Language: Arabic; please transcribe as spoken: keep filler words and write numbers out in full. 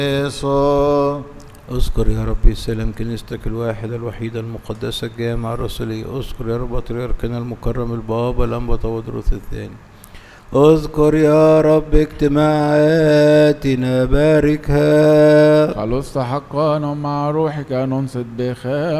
اذكر يا ربي سلام كنيستك الواحدة الوحيدة المقدسة الجامعة الرسولية. اذكر يا رب بطريركنا المكرم البابا الأنبا تودروس الثاني. اذكر يا رب اجتماعاتنا باركها. خلصت حقا مع روحك ننصت بخير.